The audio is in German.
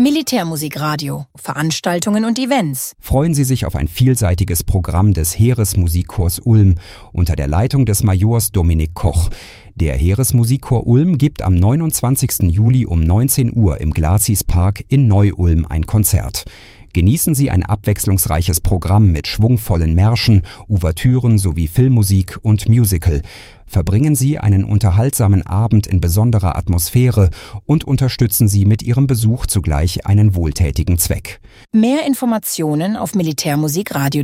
Militärmusikradio, Veranstaltungen und Events. Freuen Sie sich auf ein vielseitiges Programm des Heeresmusikchors Ulm unter der Leitung des Majors Dominik Koch. Der Heeresmusikchor Ulm gibt am 29. Juli um 19 Uhr im Glacis-Park in Neu-Ulm ein Konzert. Genießen Sie ein abwechslungsreiches Programm mit schwungvollen Märschen, Ouvertüren sowie Filmmusik und Musical. Verbringen Sie einen unterhaltsamen Abend in besonderer Atmosphäre und unterstützen Sie mit Ihrem Besuch zugleich einen wohltätigen Zweck. Mehr Informationen auf militärmusikradio.de